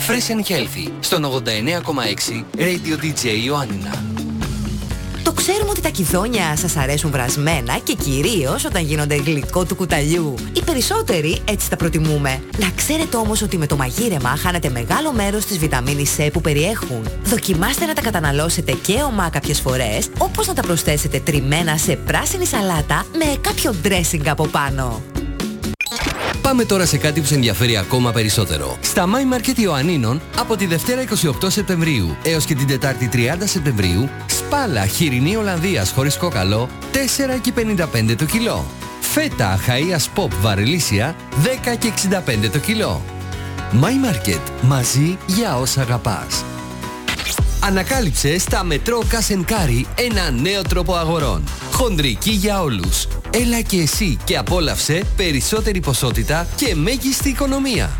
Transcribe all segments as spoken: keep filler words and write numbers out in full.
Fresh and Healthy στον ογδόντα εννέα κόμμα έξι Radio ντι τζέι Ιωάννινα. Το ξέρουμε ότι τα κυδόνια σας αρέσουν βρασμένα και κυρίως όταν γίνονται γλυκό του κουταλιού. Οι περισσότεροι έτσι τα προτιμούμε. Να ξέρετε όμως ότι με το μαγείρεμα χάνετε μεγάλο μέρος της βιταμίνης C που περιέχουν. Δοκιμάστε να τα καταναλώσετε και ομά κάποιες φορές, όπως να τα προσθέσετε τριμμένα σε πράσινη σαλάτα με κάποιο dressing από πάνω. Πάμε τώρα σε κάτι που σε ενδιαφέρει ακόμα περισσότερο. Στα My Market Ιωαννίνων, από τη Δευτέρα είκοσι οκτώ Σεπτεμβρίου έως και την Τετάρτη τριάντα Σεπτεμβρίου, σπάλα χοιρινή Ολλανδίας χωρίς κόκαλο, τέσσερα και πενήντα πέντε το κιλό. Φέτα Χαΐας Pop βαρελίσια, δέκα και εξήντα πέντε το κιλό. My Market, μαζί για όσα αγαπάς. Ανακάλυψε στα Μετρό Cash and Carry ένα νέο τρόπο αγορών. Χοντρική για όλους. Έλα και εσύ και απόλαυσε περισσότερη ποσότητα και μέγιστη οικονομία.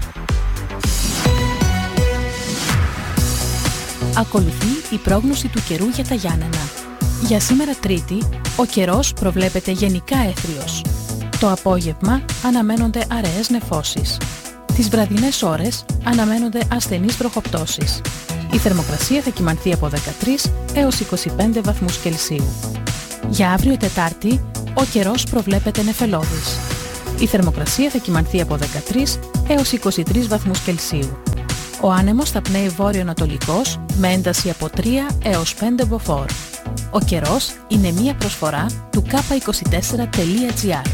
Ακολουθεί η πρόγνωση του καιρού για τα Γιάννενα. Για σήμερα Τρίτη, ο καιρός προβλέπεται γενικά έθριος. Το απόγευμα αναμένονται αραιές νεφώσεις. Τις βραδινές ώρες αναμένονται ασθενείς βροχοπτώσεις. Η θερμοκρασία θα κυμανθεί από δεκατρείς έως είκοσι πέντε βαθμούς Κελσίου. Για αύριο Τετάρτη, ο καιρός προβλέπεται νεφελώδης. Η θερμοκρασία θα κυμανθεί από δεκατρείς έως είκοσι τρεις βαθμούς Κελσίου. Ο άνεμος θα πνέει βόρειο-ανατολικός με ένταση από τρία έως πέντε μποφόρ. Ο καιρός είναι μία προσφορά του κάπα είκοσι τέσσερα τελεία τζι άρ.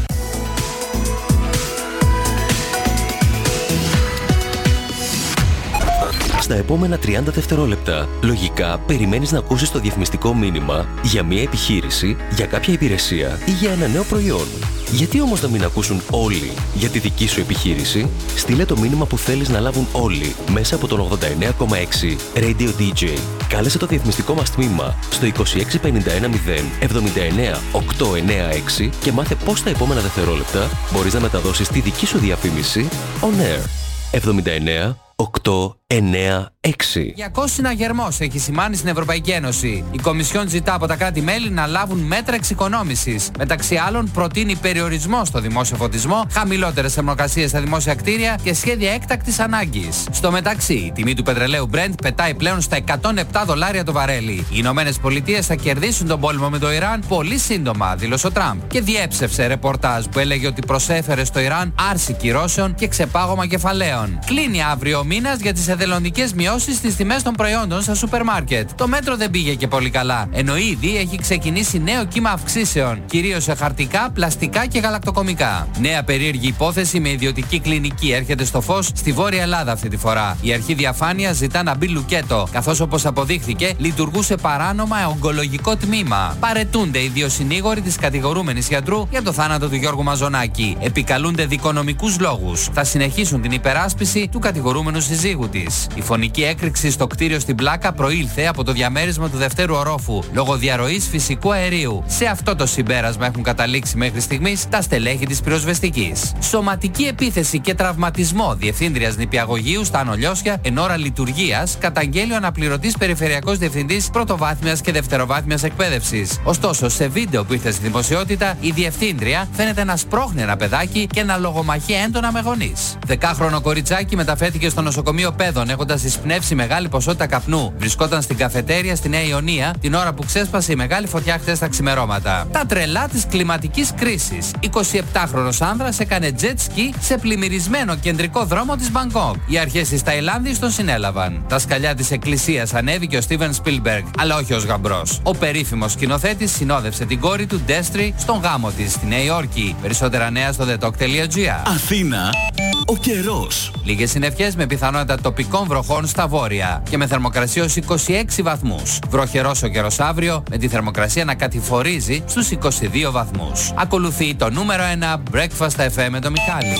Στα επόμενα τριάντα δευτερόλεπτα, λογικά περιμένεις να ακούσεις το διαφημιστικό μήνυμα για μια επιχείρηση, για κάποια υπηρεσία ή για ένα νέο προϊόν. Γιατί όμως να μην ακούσουν όλοι για τη δική σου επιχείρηση? Στείλε το μήνυμα που θέλεις να λάβουν όλοι μέσα από τον ογδόντα εννέα κόμμα έξι Radio ντι τζέι. Κάλεσε το διαφημιστικό μας τμήμα στο είκοσι έξι πενήντα ένα μηδέν εβδομήντα εννέα οκτακόσια ενενήντα έξι και μάθε πώς τα επόμενα δευτερόλεπτα μπορείς να μεταδώσεις τη δική σου διαφήμιση on air. εβδομήντα εννέα οκτακόσια ενενήντα έξι. Γιακός συναγερμός έχει σημάνει στην Ευρωπαϊκή Ένωση. Η Κομισιόν ζητά από τα κράτη-μέλη να λάβουν μέτρα εξοικονόμησης. Μεταξύ άλλων, προτείνει περιορισμό στο δημόσιο φωτισμό, χαμηλότερες θερμοκρασίες στα δημόσια κτίρια και σχέδια έκτακτης ανάγκης. Στο μεταξύ, η τιμή του πετρελαίου Brent πετάει πλέον στα εκατόν επτά δολάρια το βαρέλι. Οι Ηνωμένες Πολιτείες θα κερδίσουν τον πόλεμο με το Ιράν πολύ σύντομα, δήλωσε ο Τραμπ. Και διέψευσε ρεπορτάζ που έλεγε ότι προσέφερε στο Ιράν άρση κυρώσεων και ξεπάγωμα κεφαλαίων. Κλείνει αύριο ο μήνας για τις εθελοντικές μειώσεις στις τιμές των προϊόντων στα σούπερ μάρκετ. Το μέτρο δεν πήγε και πολύ καλά, ενώ ήδη έχει ξεκινήσει νέο κύμα αυξήσεων, κυρίως σε χαρτικά, πλαστικά και γαλακτοκομικά. Νέα περίεργη υπόθεση με ιδιωτική κλινική έρχεται στο φως στη Βόρεια Ελλάδα αυτή τη φορά. Η αρχή διαφάνειας ζητά να μπει λουκέτο, καθώς όπως αποδείχθηκε λειτουργούσε παράνομα ογκολογικό τμήμα. Παρετούνται οι δύο συνήγοροι της κατηγορούμενης γιατρού για το θάνατο του Γιώργου Μαζονάκη. Επικαλούνται δικονομικούς λόγους. Θα συνεχίσουν την υπεράσπιση του κατηγορούμενου συζύγου της. Η φωνική έκρηξη στο κτίριο στην Πλάκα προήλθε από το διαμέρισμα του δευτέρου ορόφου λόγω διαρροής φυσικού αερίου. Σε αυτό το συμπέρασμα έχουν καταλήξει μέχρι στιγμής τα στελέχη της πυροσβεστικής. Σωματική επίθεση και τραυματισμό διευθύντριας νηπιαγωγείου στα Ανολιώσια εν ώρα λειτουργίας, καταγγέλει ο αναπληρωτής περιφερειακός διευθυντής πρωτοβάθμιας και δευτεροβάθμιας εκπαίδευσης. Ωστόσο, σε βίντεο που ήρθε στη δημοσιότητα, η διευθύντρια φαίνεται να σπρώχνει ένα παιδάκι και να λογομαχεί έντονα με γονείς. Δεκάχρονο κοριτσάκι μεταφέρθηκε στο νοσοκομείο Πέδων έχοντας εισπνεύσει μεγάλη ποσότητα καπνού. Βρισκόταν στην καφετέρια στη Νέα Ιωνία την ώρα που ξέσπασε η μεγάλη φωτιά χθες τα ξημερώματα. Τα τρελά της κλιματικής κρίσης. εικοσιεπτάχρονος άνδρας έκανε jet ski σε πλημμυρισμένο κεντρικό δρόμο της Μπαγκόκ. Οι αρχές της Ταϊλάνδης τον συνέλαβαν. Τα σκαλιά της εκκλησίας ανέβηκε ο Στίβεν Σπίλμπεργκ, αλλά όχι ως γαμπρός. Ο περίφημος σκηνοθέτης συνόδευσε την κόρη του Ντέστρι στον γάμο της στη Νέα Υόρκη. Περισσότερα νέα στο the talk τελεία gr. Αθήνα, ο καιρός. Λίγες συννεφιές με πιθανότητα τοπικών βροχών στα βόρεια και με θερμοκρασία ως είκοσι έξι βαθμούς. Βροχερός ο καιρός αύριο με τη θερμοκρασία να κατηφορίζει στους είκοσι δύο βαθμούς. Ακολουθεί το νούμερο ένα Breakfast εφ εμ με το Μιχάλη.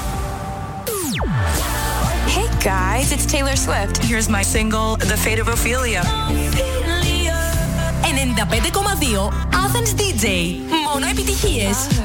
Hey guys, it's Taylor Swift. Here's my single, The Fate of Ophelia. ενενήντα πέντε κόμμα δύο Athens ντι τζέι. Μόνο επιτυχίες.